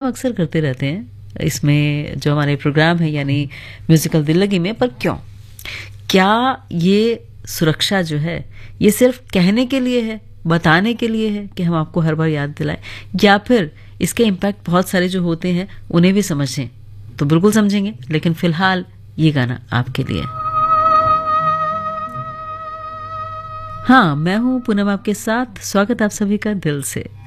अक्सर करते रहते हैं इसमें जो हमारे प्रोग्राम है यानी म्यूजिकल दिल लगी में, पर क्यों? क्या ये सुरक्षा जो है ये सिर्फ कहने के लिए है, बताने के लिए है कि हम आपको हर बार याद दिलाएं, या फिर इसके इम्पैक्ट बहुत सारे जो होते हैं उन्हें भी समझें? तो बिल्कुल समझेंगे, लेकिन फिलहाल ये गाना आपके लिए। हाँ, मैं हूं पूनम आपके साथ। स्वागत आप सभी का दिल से।